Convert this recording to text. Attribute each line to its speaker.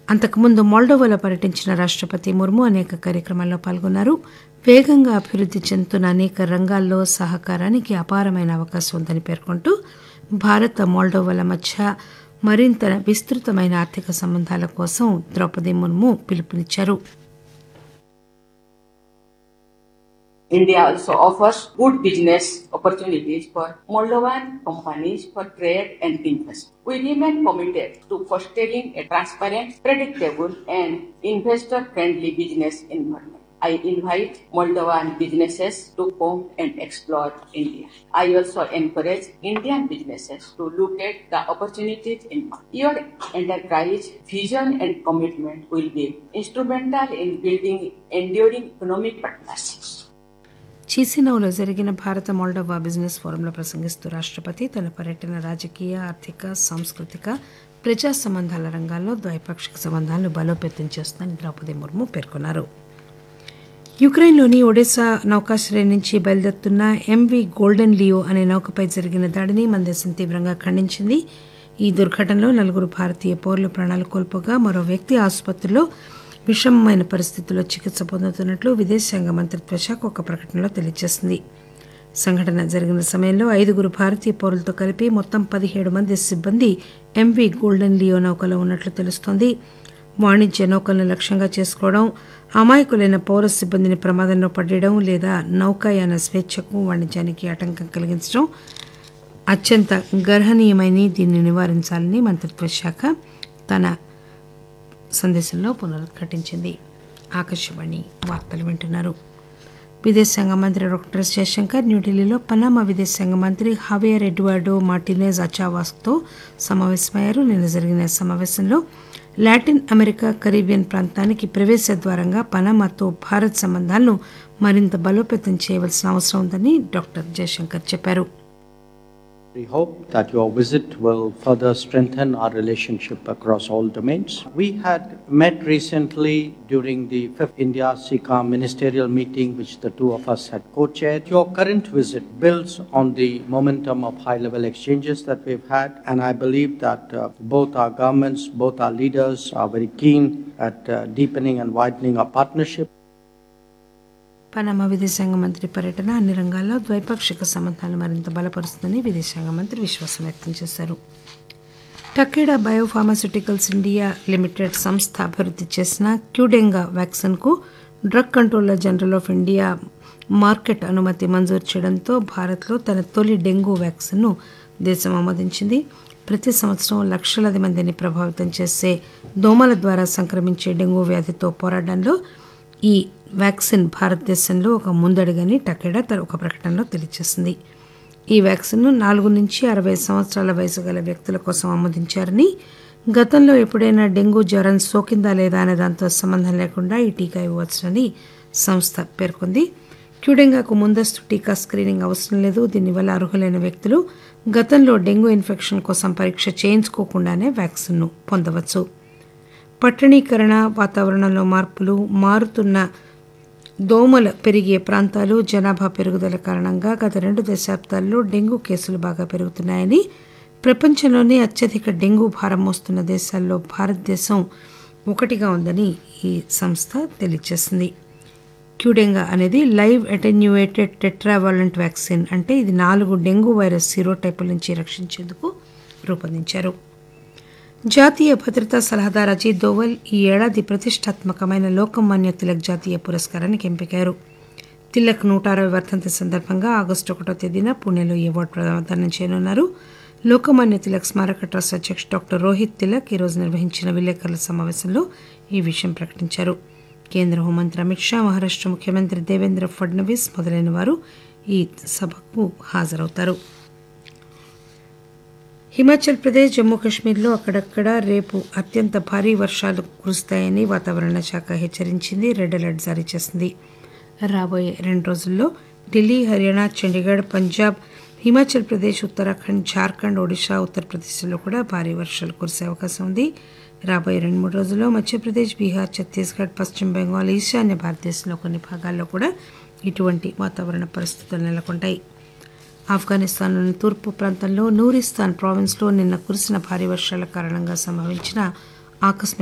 Speaker 1: అంతకుముందు మోల్డోవాలో పర్యటించిన రాష్టపతి ముర్ము అనేక కార్యక్రమాల్లో పాల్గొన్నారు. వేగంగా అభివృద్ది చెందుతున్న అనేక రంగాల్లో సహకారానికి అపారమైన అవకాశం ఉందని పేర్కొంటూ భారత్ మోల్డోవాల మధ్య మరింత విస్తృతమైన ఆర్థిక సంబంధాల కోసం ద్రౌపది ముర్ము పిలుపునిచ్చారు.
Speaker 2: India also offers good business opportunities for Moldovan companies for trade and investment. We remain committed to fostering a transparent, predictable and investor-friendly business environment. I invite Moldovan businesses to come and explore India. I also encourage Indian businesses to look at the opportunities in market. Your enterprise vision and commitment will be instrumental in building enduring economic partnerships.
Speaker 1: చీసినౌలో జరిగిన భారత Moldova business ఫోరంలో ప్రసంగిస్తూ రాష్టపతి తన పర్యటన రాజకీయ, ఆర్థిక, సాంస్కృతిక, ప్రజా సంబంధాల రంగాల్లో ద్వైపాక్షిక సంబంధాలను బలోపేతం చేస్తుందని ద్రౌపది ముర్ము పేర్కొన్నారు. యుక్రెయిన్లోని ఒడెసా నౌకాశ్రయం నుంచి బయలుదేరుతున్న ఎంవి గోల్డెన్ లియో అనే నౌకపై జరిగిన దాడిని మన దేశం తీవ్రంగా ఖండించింది. ఈ దుర్ఘటనలో 4 భారతీయ పౌరులు ప్రాణాలు కోల్పోగా మరో వ్యక్తి ఆసుపత్రిలో విషమమైన పరిస్థితుల్లో చికిత్స పొందుతున్నట్లు విదేశాంగ మంత్రిత్వ శాఖ ఒక ప్రకటనలో తెలియజేసింది. సంఘటన జరిగిన సమయంలో 5 భారతీయ పౌరులతో కలిపి మొత్తం 17 మంది సిబ్బంది ఎంవి గోల్డెన్ లియో నౌకలో ఉన్నట్లు తెలుస్తోంది. వాణిజ్య నౌకలను లక్ష్యంగా చేసుకోవడం, అమాయకులైన పౌర సిబ్బందిని ప్రమాదంలో పడేయడం లేదా నౌకాయాన స్వేచ్ఛకు, వాణిజ్యానికి ఆటంకం కలిగించడం అత్యంత గర్హనీయమైన దీన్ని నివారించాలని మంత్రిత్వ శాఖ తన సందేశంలో పునరుద్ఘాటించింది. ఆకాశవాణి వార్తలు వింటున్నారు. విదేశాంగ మంత్రి డాక్టర్ ఎస్ జయశంకర్ న్యూఢిల్లీలో పనామా విదేశాంగ మంత్రి హవేర్ ఎడ్వార్డో మార్టినెజ్ అచావాస్తో సమావేశమయ్యారు. నిన్న జరిగిన సమావేశంలో లాటిన్ అమెరికా, కరీబియన్ ప్రాంతానికి ప్రవేశ ద్వారంగా పనామాతో భారత్ సంబంధాలను మరింత బలోపేతం చేయవలసిన అవసరం ఉందని డాక్టర్ జయశంకర్ చెప్పారు.
Speaker 3: We hope that your visit will further strengthen our relationship across all domains. We had met recently during the 5th India-SICA ministerial meeting, which the two of us had co-chaired. Your current visit builds on the momentum of high-level exchanges that we've had, and I believe that both our governments, both our leaders are very keen at deepening and widening our partnership.
Speaker 1: Panama విదేశాంగ మంత్రి పర్యటన అన్ని రంగాల్లో ద్వైపాక్షిక సంబంధాలు మరింత బలపరుస్తుందని విదేశాంగ మంత్రి విశ్వాసం వ్యక్తం చేశారు. టకేడా బయోఫార్మాస్యూటికల్స్ ఇండియా లిమిటెడ్ సంస్థ అభివృద్ధి చేసిన క్యూడెంగా వ్యాక్సిన్కు drug controller general of India market అనుమతి మంజూరు చేయడంతో భారత్లో తన తొలి డెంగూ వ్యాక్సిన్ను దేశం ఆమోదించింది. ప్రతి సంవత్సరం లక్షలాది మందిని ప్రభావితం చేసే దోమల ద్వారా సంక్రమించే డెంగూ వ్యాధితో పోరాటంలో ఈ వ్యాక్సిన్ భారతదేశంలో ఒక ముందడుగని టకేడా ఒక ప్రకటనలో తెలియజేసింది. ఈ వ్యాక్సిన్ను 4 నుంచి 60 సంవత్సరాల వయసు గల వ్యక్తుల కోసం ఆమోదించారని, గతంలో ఎప్పుడైనా డెంగూ జ్వరం సోకిందా లేదా అనే దాంతో సంబంధం లేకుండా ఈ టీకా ఇవ్వవచ్చునని సంస్థ పేర్కొంది. క్యూడెంగాకు ముందస్తు టీకా స్క్రీనింగ్ అవసరం లేదు. దీనివల్ల అర్హులైన వ్యక్తులు గతంలో డెంగూ ఇన్ఫెక్షన్ కోసం పరీక్ష చేయించుకోకుండానే వ్యాక్సిన్ను పొందవచ్చు. పట్టణీకరణ, వాతావరణంలో మార్పులు, మారుతున్న దోమల పెరిగే ప్రాంతాలు, జనాభా పెరుగుదల కారణంగా గత 2 దశాబ్దాల్లో డెంగూ కేసులు బాగా పెరుగుతున్నాయని, ప్రపంచంలోనే అత్యధిక డెంగూ భారం మోస్తున్న దేశాల్లో భారతదేశం ఒకటిగా ఉందని ఈ సంస్థ తెలియజేసింది. క్యూడెంగా అనేది లైవ్ అటెన్యూయేటెడ్ టెట్రావాలెంట్ వ్యాక్సిన్, అంటే ఇది 4 డెంగూ వైరస్ సీరోటైపుల నుంచి రక్షించేందుకు రూపొందించారు. జాతీయ భద్రతా సలహాదారు అజిత్ దోవల్ ఈ ఏడాది ప్రతిష్టాత్మకమైన లోకమాన్య తిలక్ జాతీయ పురస్కారానికి ఎంపికయ్యారు. తిలక్ 160వ వర్ధంతి సందర్భంగా ఆగస్టు 1వ తేదీన పుణెలో ఈ అవార్డు ప్రదానం చేయనున్నారు. లోకమాన్య తిలక్ స్మారక ట్రస్ట్ అధ్యక్షుడు డాక్టర్ రోహిత్ తిలక్ ఈరోజు నిర్వహించిన విలేకరుల సమావేశంలో ఈ విషయం ప్రకటించారు. కేంద్ర హోంమంత్రి అమిత్ షా, మహారాష్ట్ర ముఖ్యమంత్రి దేవేంద్ర ఫడ్నవీస్ మొదలైన వారు ఈ సభకు హాజరవుతారు. హిమాచల్ ప్రదేశ్, జమ్మూ కాశ్మీర్లో అక్కడక్కడ రేపు అత్యంత భారీ వర్షాలు కురుస్తాయని వాతావరణ శాఖ హెచ్చరించింది. రెడ్ అలర్ట్ జారీ చేసింది. రాబోయే 2 రోజుల్లో ఢిల్లీ, హర్యానా, చండీగఢ్, పంజాబ్, హిమాచల్ ప్రదేశ్, ఉత్తరాఖండ్, జార్ఖండ్, ఒడిషా, ఉత్తరప్రదేశ్లో కూడా భారీ వర్షాలు కురిసే అవకాశం ఉంది. రాబోయే 2-3 రోజుల్లో మధ్యప్రదేశ్, బీహార్, ఛత్తీస్గఢ్, పశ్చిమ బెంగాల్, ఈశాన్య భారతదేశంలో కొన్ని భాగాల్లో కూడా ఇటువంటి వాతావరణ పరిస్థితులు నెలకొంటాయి. ఆఫ్ఘనిస్తాన్లోని తూర్పు ప్రాంతంలో నూరిస్తాన్ ప్రావిన్స్లో నిన్న కురిసిన భారీ వర్షాల కారణంగా సంభవించిన ఆకస్మిక